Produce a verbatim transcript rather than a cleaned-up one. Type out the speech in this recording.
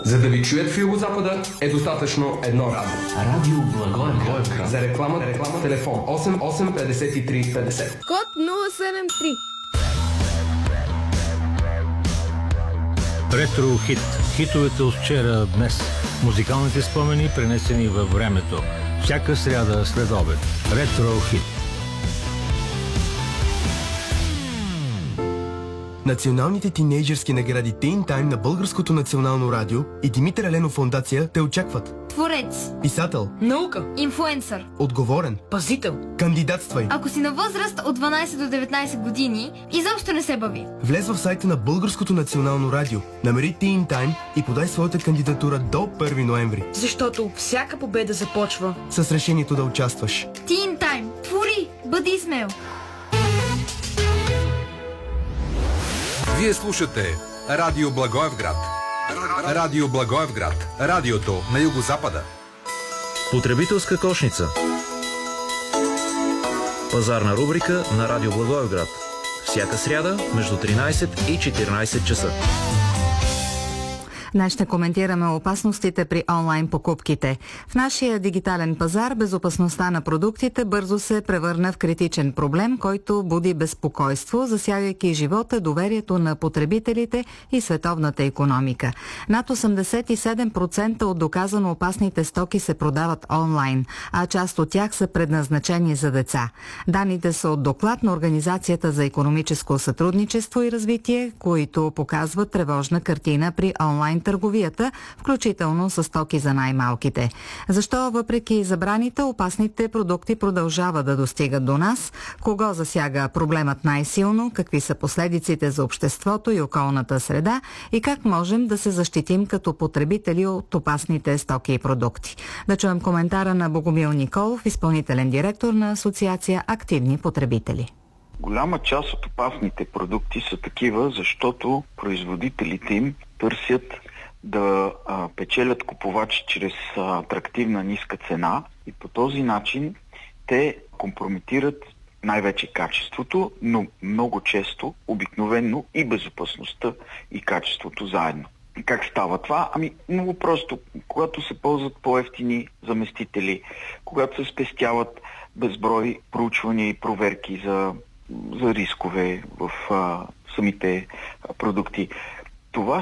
За да ви чуят в Югозапада е достатъчно едно радио. Радио Благоевград. За реклама, реклама, телефон осем осем петдесет и три петдесет. Код нула седем три. Ретро хит. Хитовете от вчера, днес. Музикалните спомени, пренесени във времето. Всяка сряда след обед. Ретро хит. Националните тинейджърски награди Teen Time на Българското национално радио и Димитър Еленов фондация те очакват. Творец, Писател, Наука, инфлуенсър, отговорен, пазител. кандидатствай. ако си на възраст от дванайсет до деветнайсет години, изобщо не се бави. Влез в сайта на Българското национално радио, намери Teen Time и подай своята кандидатура до първи ноември. Защото всяка победа започва С решението да участваш. Teen Time. Твори, бъди смел. Вие слушате Радио Благоевград. Радио Благоевград. Радиото на Югозапада. Потребителска кошница. Пазарна рубрика на Радио Благоевград. Всяка сряда между тринайсет и четиринайсет часа. Днес ще коментираме опасностите при онлайн покупките. В нашия дигитален пазар безопасността на продуктите бързо се превърна в критичен проблем, който буди безпокойство, засягайки живота, доверието на потребителите и световната икономика. Над осемдесет и седем процента от доказано опасните стоки се продават онлайн, а част от тях са предназначени за деца. Данните са от доклад на Организацията за икономическо сътрудничество и развитие, които показват тревожна картина при онлайн търговията, включително с стоки за най-малките. Защо въпреки забраните опасните продукти продължават да достигат до нас? Кого засяга проблемът най-силно? Какви са последиците за обществото и околната среда? И как можем да се защитим като потребители от опасните стоки и продукти? Да чуем коментара на Богомил Николов, изпълнителен директор на Асоциация Активни потребители. Голяма част от опасните продукти са такива, защото производителите им търсят да а, печелят купувачи чрез а, атрактивна ниска цена и по този начин те компрометират най-вече качеството, но много често, обикновено и безопасността и качеството заедно. Как става това? Ами много просто. Когато се ползват по-евтини заместители, когато се спестяват безброй проучвания и проверки за, за рискове в а, самите а, продукти, това